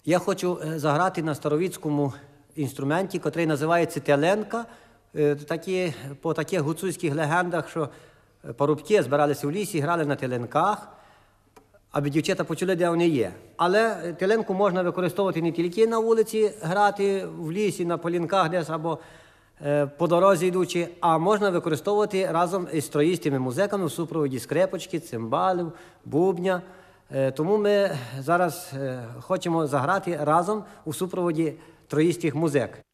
Я хочу заграти на старовіцькому інструменті, який називається теленка. По таких гуцульських легендах, що парубки збиралися в лісі, грали на теленках, аби дівчата почули, де вони є. Але теленку можна використовувати не тільки на вулиці, грати в лісі, на полінках десь або по дорозі йдучи, а можна використовувати разом із троїстими музиками в супроводі скрипочки, цимбалів, бубня. Тому ми зараз хочемо заграти разом у супроводі троїстих музик.